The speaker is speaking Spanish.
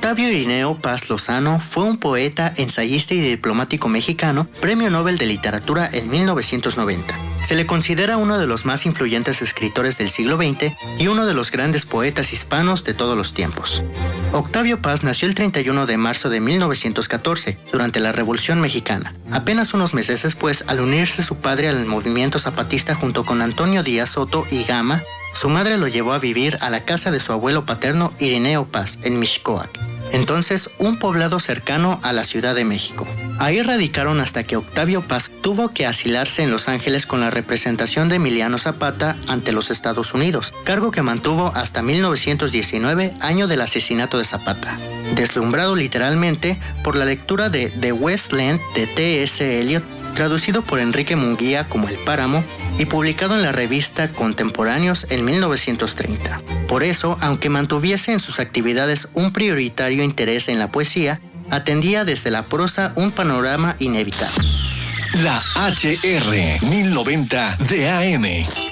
Octavio Irineo Paz Lozano fue un poeta, ensayista y diplomático mexicano, Premio Nobel de Literatura en 1990. Se le considera uno de los más influyentes escritores del siglo XX y uno de los grandes poetas hispanos de todos los tiempos. Octavio Paz nació el 31 de marzo de 1914, durante la Revolución Mexicana. Apenas unos meses después, al unirse su padre al movimiento zapatista junto con Antonio Díaz Soto y Gama, su madre lo llevó a vivir a la casa de su abuelo paterno Irineo Paz, en Mixcoac, entonces un poblado cercano a la Ciudad de México. Ahí radicaron hasta que Octavio Paz tuvo que asilarse en Los Ángeles con la representación de Emiliano Zapata ante los Estados Unidos, cargo que mantuvo hasta 1919, año del asesinato de Zapata. Deslumbrado literalmente por la lectura de The West Land de T.S. Eliot, traducido por Enrique Munguía como El Páramo y publicado en la revista Contemporáneos en 1930. Por eso, aunque mantuviese en sus actividades un prioritario interés en la poesía, atendía desde la prosa un panorama inevitable. La HR 1090 de AM.